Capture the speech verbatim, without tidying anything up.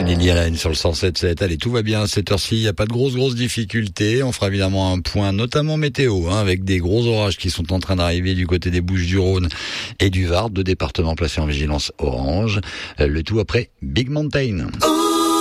Lily Allen sur le cent sept sept. Allez, tout va bien à cette heure-ci. Il n'y a pas de grosses, grosses difficultés. On fera évidemment un point, notamment météo, hein, avec des gros orages qui sont en train d'arriver du côté des Bouches-du-Rhône et du Var, deux départements placés en vigilance orange. Le tout après Big Mountain. Oh